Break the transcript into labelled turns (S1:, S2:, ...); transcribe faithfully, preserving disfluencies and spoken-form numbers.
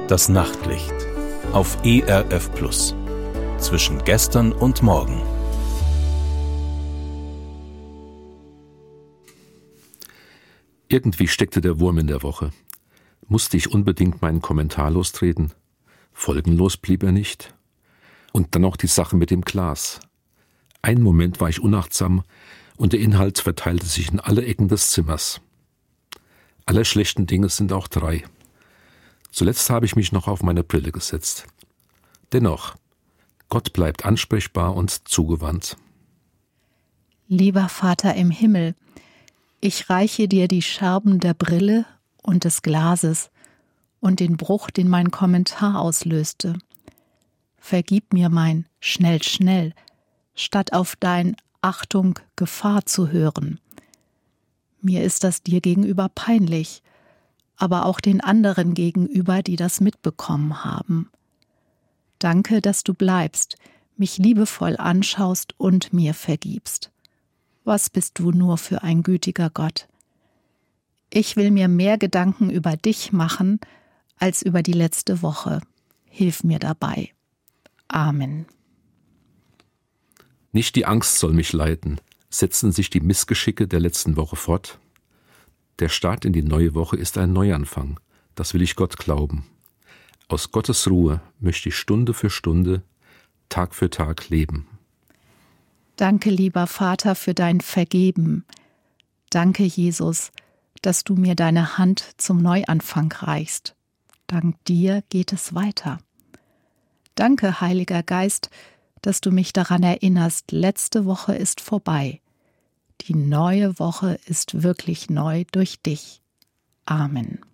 S1: Das Nachtlicht auf E R F Plus. Zwischen gestern und morgen.
S2: Irgendwie steckte der Wurm in der Woche. Musste ich unbedingt meinen Kommentar lostreten? Folgenlos blieb er nicht. Und dann noch die Sache mit dem Glas. Einen Moment war ich unachtsam und der Inhalt verteilte sich in alle Ecken des Zimmers. Aller schlechten Dinge sind auch drei. Zuletzt habe ich mich noch auf meine Brille gesetzt. Dennoch, Gott bleibt ansprechbar und zugewandt.
S3: Lieber Vater im Himmel, ich reiche dir die Scherben der Brille und des Glases und den Bruch, den mein Kommentar auslöste. Vergib mir mein schnell, schnell, statt auf dein Achtung, Gefahr zu hören. Mir ist das dir gegenüber peinlich, aber auch den anderen gegenüber, die das mitbekommen haben. Danke, dass du bleibst, mich liebevoll anschaust und mir vergibst. Was bist du nur für ein gütiger Gott? Ich will mir mehr Gedanken über dich machen als über die letzte Woche. Hilf mir dabei. Amen.
S2: Nicht die Angst soll mich leiten. Setzen sich die Missgeschicke der letzten Woche fort? Der Start in die neue Woche ist ein Neuanfang. Das will ich Gott glauben. Aus Gottes Ruhe möchte ich Stunde für Stunde, Tag für Tag leben.
S3: Danke, lieber Vater, für dein Vergeben. Danke, Jesus, dass du mir deine Hand zum Neuanfang reichst. Dank dir geht es weiter. Danke, Heiliger Geist, dass du mich daran erinnerst, letzte Woche ist vorbei. Die neue Woche ist wirklich neu durch dich. Amen.